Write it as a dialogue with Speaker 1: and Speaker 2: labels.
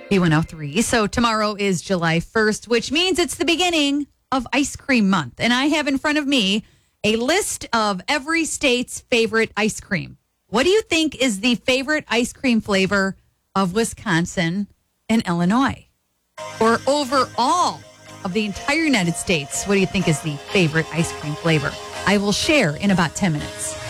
Speaker 1: B103. So tomorrow is July 1st, which means it's the beginning of ice cream month. And I have in front of me a list of every state's favorite ice cream. What do you think is the favorite ice cream flavor of Wisconsin and Illinois? Or overall of the entire United States, what do you think is the favorite ice cream flavor? I will share in about 10 minutes.